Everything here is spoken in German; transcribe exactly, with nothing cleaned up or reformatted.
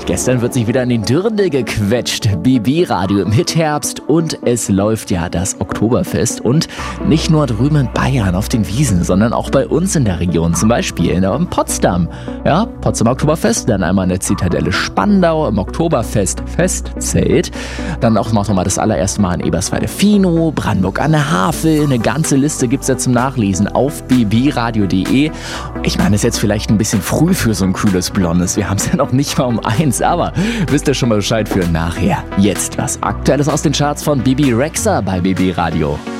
Seit gestern wird sich wieder in den Dirndl gequetscht. B B-Radio im Hitherbst und es läuft ja das Oktoberfest. Und nicht nur drüben in Bayern auf den Wiesen, sondern auch bei uns in der Region. Zum Beispiel in Potsdam. Ja, Potsdam Oktoberfest, dann einmal in der Zitadelle Spandau im Oktoberfest Festzelt. Dann auch noch mal das allererste Mal in Eberswalde-Finow, Brandenburg an der Havel. Eine ganze Liste gibt's ja zum Nachlesen auf b b radio punkt d e. Ich meine, es ist jetzt vielleicht ein bisschen früh für so ein kühles Blondes. Wir haben es ja noch nicht mal um eins, aber wisst ihr schon mal Bescheid für nachher. Jetzt was Aktuelles aus den Charts von Bibi Rexha bei B B Radio.